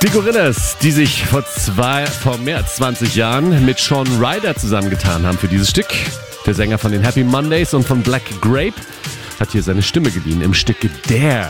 Die Gorillaz, die sich vor mehr als 20 Jahren mit Sean Ryder zusammengetan haben für dieses Stück. Der Sänger von den Happy Mondays und von Black Grape hat hier seine Stimme geliehen im Stück Dare.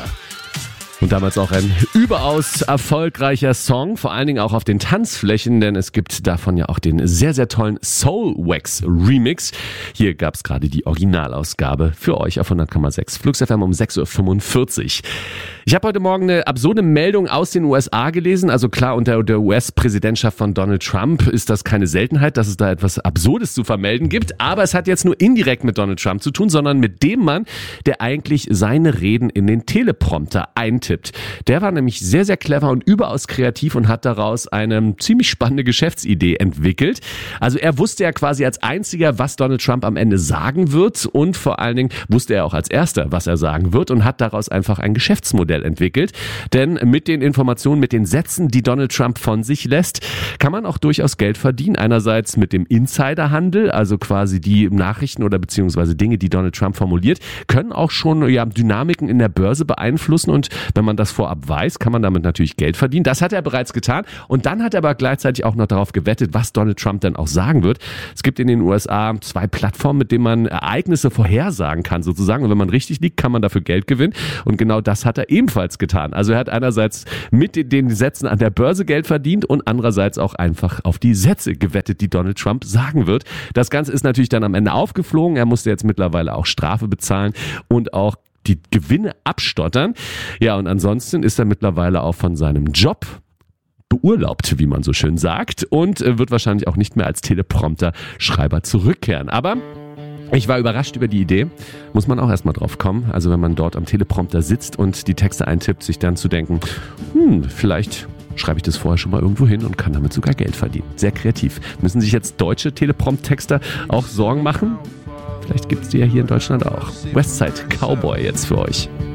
Und damals auch ein überaus erfolgreicher Song, vor allen Dingen auch auf den Tanzflächen, denn es gibt davon ja auch den sehr, sehr tollen Soul Wax Remix. Hier gab es gerade die Originalausgabe für euch auf 100,6 Flux FM um 6.45 Uhr. Ich habe heute Morgen eine absurde Meldung aus den USA gelesen. Also klar, unter der US-Präsidentschaft von Donald Trump ist das keine Seltenheit, dass es da etwas Absurdes zu vermelden gibt. Aber es hat jetzt nur indirekt mit Donald Trump zu tun, sondern mit dem Mann, der eigentlich seine Reden in den Teleprompter eintippt. Der war nämlich sehr, sehr clever und überaus kreativ und hat daraus eine ziemlich spannende Geschäftsidee entwickelt. Also er wusste ja quasi als einziger, was Donald Trump am Ende sagen wird, und vor allen Dingen wusste er auch als erster, was er sagen wird, und hat daraus einfach ein Geschäftsmodell entwickelt. Denn mit den Informationen, mit den Sätzen, die Donald Trump von sich lässt, kann man auch durchaus Geld verdienen. Einerseits mit dem Insiderhandel, also quasi die Nachrichten oder beziehungsweise Dinge, die Donald Trump formuliert, können auch schon Dynamiken in der Börse beeinflussen, und wenn man das vorab weiß, kann man damit natürlich Geld verdienen. Das hat er bereits getan, und dann hat er aber gleichzeitig auch noch darauf gewettet, was Donald Trump dann auch sagen wird. Es gibt in den USA 2 Plattformen, mit denen man Ereignisse vorhersagen kann sozusagen, und wenn man richtig liegt, kann man dafür Geld gewinnen, und genau das hat er ebenfalls getan. Also er hat einerseits mit den Sätzen an der Börse Geld verdient und andererseits auch einfach auf die Sätze gewettet, die Donald Trump sagen wird. Das Ganze ist natürlich dann am Ende aufgeflogen. Er musste jetzt mittlerweile auch Strafe bezahlen und auch die Gewinne abstottern. Ja, und ansonsten ist er mittlerweile auch von seinem Job beurlaubt, wie man so schön sagt, und wird wahrscheinlich auch nicht mehr als Teleprompter-Schreiber zurückkehren. Aber ich war überrascht über die Idee. Muss man auch erstmal drauf kommen. Also wenn man dort am Teleprompter sitzt und die Texte eintippt, sich dann zu denken, vielleicht schreibe ich das vorher schon mal irgendwo hin und kann damit sogar Geld verdienen. Sehr kreativ. Müssen sich jetzt deutsche Teleprompt-Texter auch Sorgen machen? Vielleicht gibt es die ja hier in Deutschland auch. Westside Cowboy jetzt für euch.